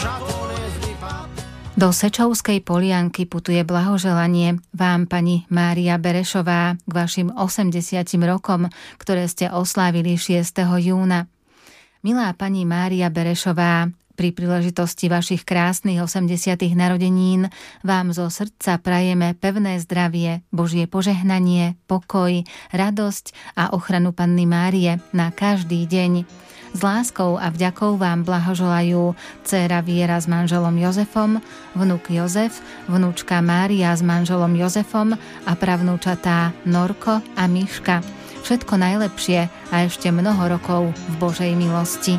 Do Sečovskej Polianky putuje blahoželanie vám, pani Mária Berešová, k vašim 80 rokom, ktoré ste oslávili 6. júna. Milá pani Mária Berešová, pri príležitosti vašich krásnych 80. narodenín vám zo srdca prajeme pevné zdravie, Božie požehnanie, pokoj, radosť a ochranu Panny Márie na každý deň. S láskou a vďakou vám blahoželajú dcéra Viera s manželom Jozefom, vnuk Jozef, vnúčka Mária s manželom Jozefom a pravnúčatá Norko a Miška. Všetko najlepšie a ešte mnoho rokov v Božej milosti.